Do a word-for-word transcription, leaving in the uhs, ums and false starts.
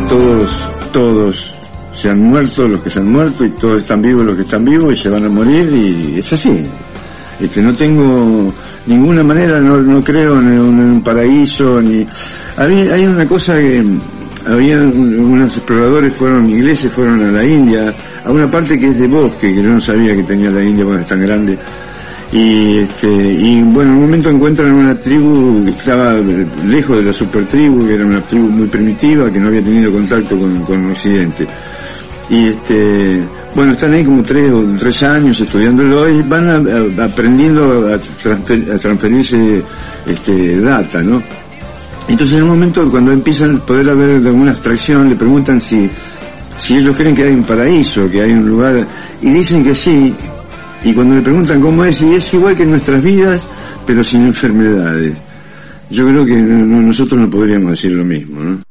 todos, todos se han muerto los que se han muerto y todos están vivos los que están vivos y se van a morir, y es así. Este, no tengo ninguna manera, no, no creo en un, en un paraíso, ni... Había, hay una cosa que... Había unos exploradores, fueron ingleses, fueron a la India, a una parte que es de bosque, que yo no sabía que tenía la India cuando es tan grande. Y este y bueno, en un momento encuentran una tribu que estaba lejos de la super tribu, que era una tribu muy primitiva, que no había tenido contacto con, con Occidente. Y este bueno, están ahí como tres o tres años estudiándolo y van a, a, aprendiendo a, transfer, a transferirse este data, ¿no? Entonces en un momento, cuando empiezan a poder haber alguna abstracción, le preguntan si si ellos creen que hay un paraíso, que hay un lugar, y dicen que sí. Y cuando le preguntan cómo es, y es igual que en nuestras vidas, pero sin enfermedades. Yo creo que no, nosotros no podríamos decir lo mismo, ¿no?